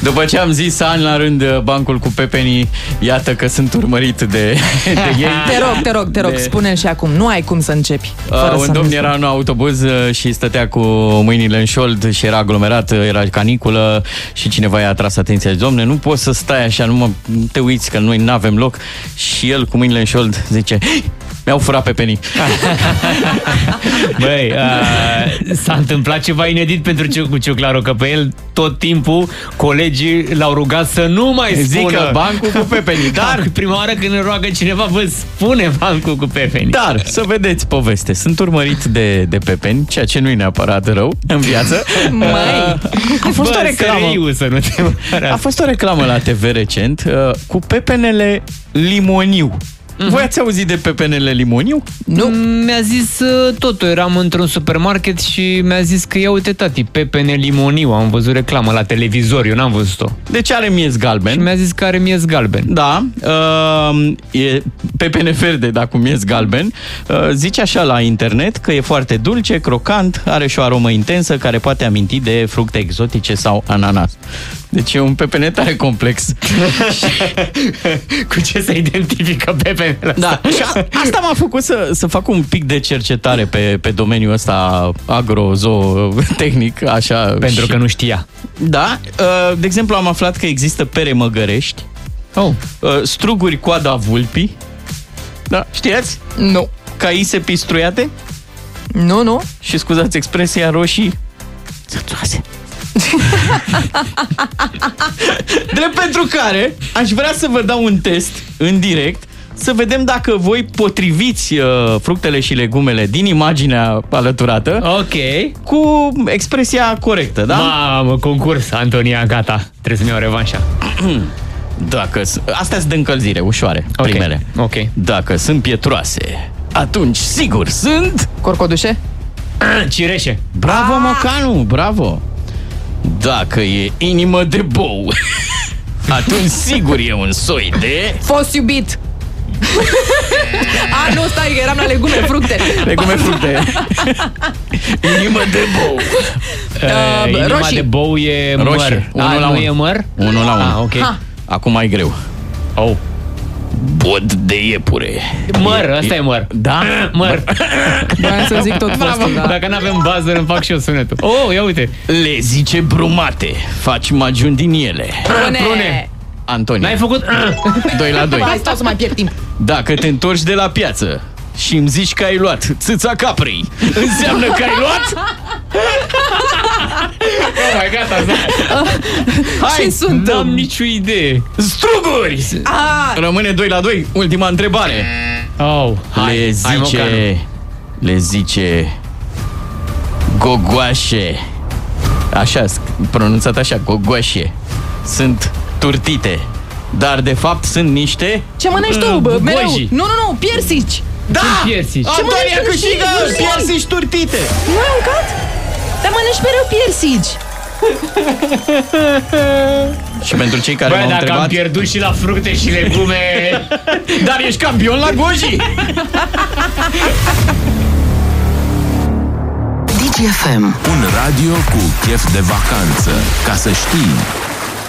După ce am zis ani la rând bancul cu pepenii, iată că sunt urmărit de ei. Te rog, spune și acum, nu ai cum să începi. Un domn era în autobuz și stătea cu mâinile în șold și era aglomerat, era caniculă și cineva i-a atras atenția. Domne, nu poți să stai așa, nu te uiți că noi n-avem loc. Și el cu mâinile în șold zice: mi-au furat pepenii. Băi, s-a întâmplat ceva inedit pentru Ciuclaru, că pe el tot timpul colegii l-au rugat să nu mai spună bancul cu pepenii. Dar prima oară când îl roagă cineva, vă spune bancul cu pepenii. Dar, să vedeți poveste. Sunt urmărit de pepeni, ceea ce nu-i neapărat rău în viață. A fost o reclamă. A fost o reclamă la TV recent cu pepenele Limoniu. Voi ați auzit de pepenele Limoniu? Nu. Mi-a zis totul. Eram într-un supermarket și mi-a zis că ia uite tati, pepene Limoniu. Am văzut reclamă la televizor, eu n-am văzut-o. Deci are miez galben. Și mi-a zis că are miez galben. Da, e pepene verde, dar cu miez galben. Zice așa la internet că e foarte dulce, crocant, are și o aromă intensă care poate aminti de fructe exotice sau ananas. Deci e un pepene tare complex. Cu ce se identifică pepenele ăsta? Da, și asta m-a făcut să fac un pic de cercetare pe domeniul ăsta agro-zootehnic, așa. Pentru că nu știa. Da, de exemplu am aflat că există pere măgărești, struguri coada vulpii. Da, știați? Nu. Caise pistruiate? Nu. Și scuzați expresia, roșii țățoase. Drept pentru care aș vrea să vă dau un test în direct, să vedem dacă voi potriviți fructele și legumele din imaginea alăturată cu expresia corectă, da? Mamă, concurs, Antonia, gata. Trebuie să-mi iau revanșa. Astea sunt de încălzire, ușoare, primele. Dacă sunt pietroase, atunci sigur sunt... Corcodușe? Cireșe. Bravo, Mocanu, bravo. Dacă e inimă de bou, atunci sigur e un soi de... Fost iubit. Nu, stai, că eram la legume, fructe. Inimă de bou. Inima de bou e măr. Nu e măr? 1-1. Acum mai greu. Bod de iepure. Măr, ăsta e măr. Da? Măr. Vreau să zic tot fostul, da. Dacă n-avem bază, îmi fac și eu sunetul. Ia uite. Le zice brumate. Faci magiun din ele. Prune. Antonia. N-ai făcut 2-2. Hai, stau să mai pierd timp. Dacă te întorci de la piață și îmi zici că ai luat țâța caprei, înseamnă că ai luat? Gata, hai, ce sunt? N-am nicio idee. Struguri! Rămâne 2-2. Ultima întrebare. Le zice gogoașe. Așa, pronunțat așa, gogoașe. Sunt turtite, dar de fapt sunt niște... Ce mănânci tu, mereu? Nu, piersici. Da! Antonia câștigă piersici turtite. Nu ai mâncat? Dar mănânci mereu piersici. Și pentru cei care m-au întrebat... dacă am pierdut și la fructe și legume... Dar ești campion la goji! DGFM. Un radio cu chef de vacanță. Ca să știi...